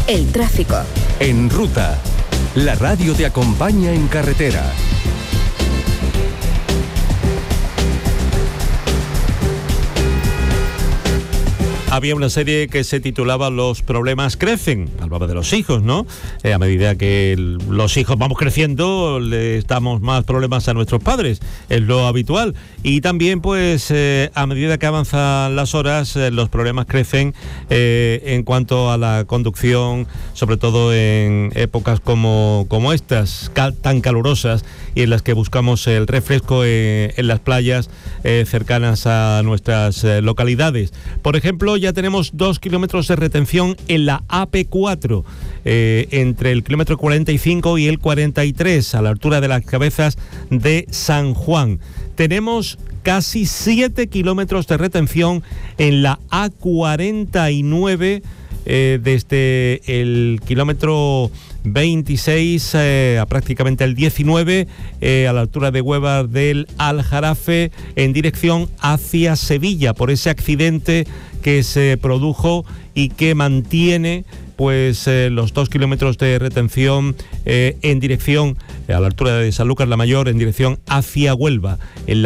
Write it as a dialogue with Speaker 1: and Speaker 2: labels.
Speaker 1: El tráfico.
Speaker 2: En Ruta, la radio te acompaña en carretera.
Speaker 3: Había una serie que se titulaba Los problemas crecen, hablaba de los hijos, ¿no? A medida que los hijos vamos creciendo, les damos más problemas a nuestros padres, es lo habitual. Y también, pues, a medida que avanzan las horas, los problemas crecen en cuanto a la conducción, sobre todo en épocas como estas, tan calurosas, y en las que buscamos el refresco en las playas cercanas a nuestras localidades. Por ejemplo, ya tenemos 2 kilómetros de retención en la AP4, entre el kilómetro 45 y el 43, a la altura de las Cabezas de San Juan. Tenemos casi 7 kilómetros de retención en la A49, desde el kilómetro 26 a prácticamente el 19, a la altura de Huevas del Aljarafe, en dirección hacia Sevilla, por ese accidente que se produjo y que mantiene pues los 2 kilómetros de retención en dirección, a la altura de Sanlúcar la Mayor, en dirección hacia Huelva. En